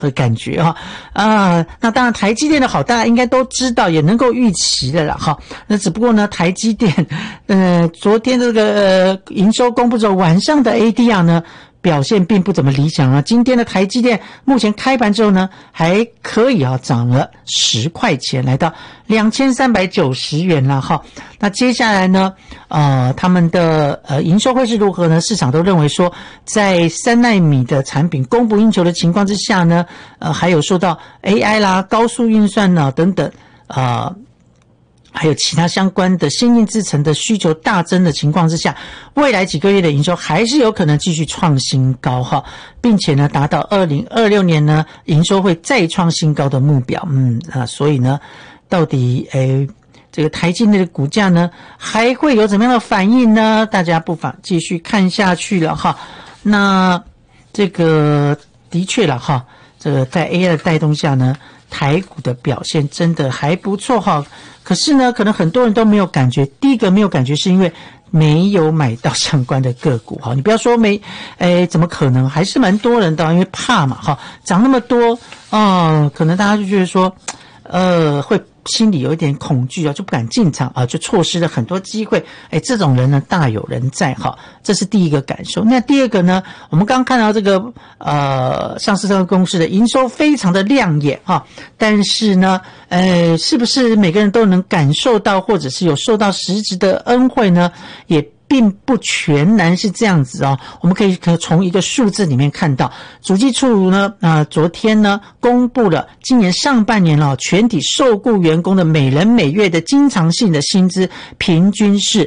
的感觉哈那当然台积电的好大家应该都知道，也能够预期的啦哈。那只不过呢台积电昨天这个营收公布之后，晚上的 ADR 呢表现并不怎么理想啊。今天的台积电目前开盘之后呢还可以涨了10块钱，来到2390元了哈。那接下来呢他们的营收会是如何呢？市场都认为说在3奈米的产品供不应求的情况之下呢还有受到 AI 啦高速运算啦等等还有其他相关的先进制程的需求大增的情况之下，未来几个月的营收还是有可能继续创新高哈，并且呢达到2026年呢营收会再创新高的目标。所以呢到底这个台积电的股价呢还会有怎么样的反应呢？大家不妨继续看下去了哈。那这个的确了哈，这个在 AI 的带动下呢，台股的表现真的还不错哈。可是呢可能很多人都没有感觉，第一个没有感觉是因为没有买到相关的个股哈。你不要说怎么可能，还是蛮多人的，因为怕嘛哈，涨那么多可能大家就觉得说会心里有一点恐惧就不敢进场就错失了很多机会。这种人呢大有人在哈，这是第一个感受。那第二个呢，我们刚刚看到这个上市公司的营收非常的亮眼哈，但是呢是不是每个人都能感受到或者是有受到实质的恩惠呢？也并不全然是这样子我们可以从一个数字里面看到，主计处呢昨天呢公布了今年上半年全体受雇员工的每人每月的经常性的薪资平均是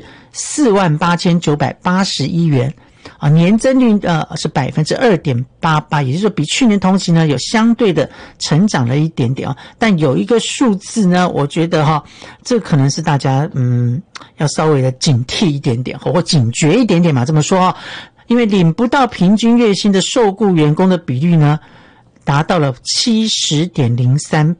48981元年增率是 2.88%， 也就是说比去年同期呢有相对的成长了一点点但有一个数字呢，我觉得这可能是大家要稍微的警惕一点点或警觉一点点嘛，这么说因为领不到平均月薪的受雇员工的比率呢达到了 70.03%，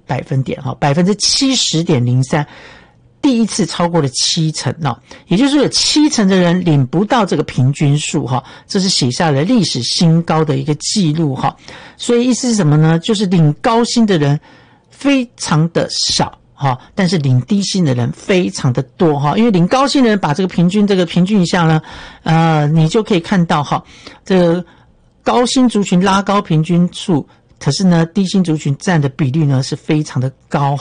70.03%，第一次超过了70%也就是说有70%的人领不到这个平均数这是写下了历史新高的一个记录所以意思是什么呢？就是领高薪的人非常的少但是领低薪的人非常的多因为领高薪的人把这个平均一下呢你就可以看到这个高薪族群拉高平均数，可是呢低薪族群占的比率呢是非常的高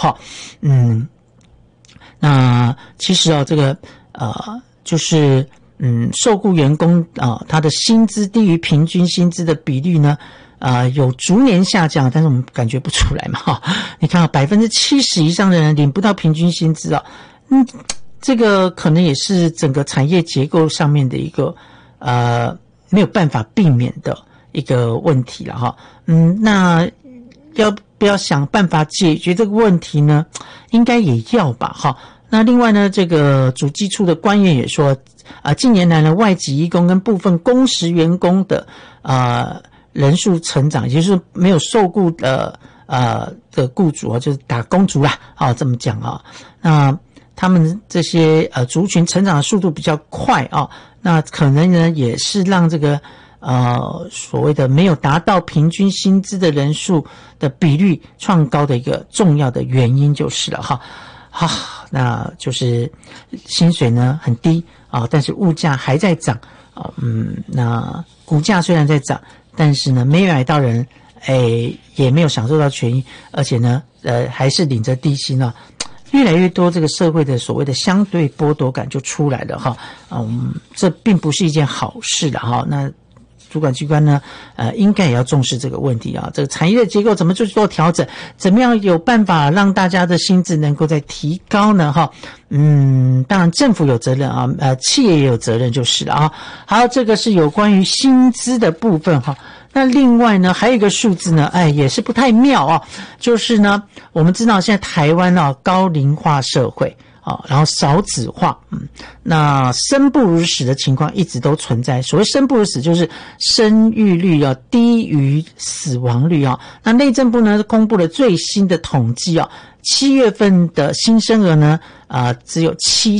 那其实这个就是受雇员工他的薪资低于平均薪资的比率呢有逐年下降，但是我们感觉不出来嘛你看70%以上的人领不到平均薪资这个可能也是整个产业结构上面的一个没有办法避免的一个问题了那要不要想办法解决这个问题呢？应该也要吧那另外呢，这个主计处的官员也说近年来呢外籍移工跟部分工时员工的人数成长，也就是没有受雇的雇主就是打工族啦这么讲那他们这些族群成长的速度比较快那可能呢也是让这个所谓的没有达到平均薪资的人数的比率创高的一个重要的原因就是了那就是薪水呢很低但是物价还在涨那股价虽然在涨，但是呢没有买到人也没有享受到权益，而且呢还是领着低薪越来越多这个社会的所谓的相对剥夺感就出来了这并不是一件好事了那主管机关呢应该也要重视这个问题这个产业的结构怎么去做调整，怎么样有办法让大家的薪资能够再提高呢当然政府有责任企业也有责任就是了好，这个是有关于薪资的部分那另外呢还有一个数字呢也是不太妙就是呢我们知道现在台湾高龄化社会然后少子化那生不如死的情况一直都存在。所谓生不如死就是生育率低于死亡率那内政部呢公布了最新的统计7月份的新生儿呢只有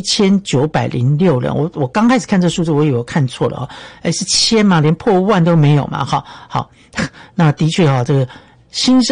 7906人。我刚开始看这数字我以为我看错了是千嘛，连破万都没有嘛好，那的确这个新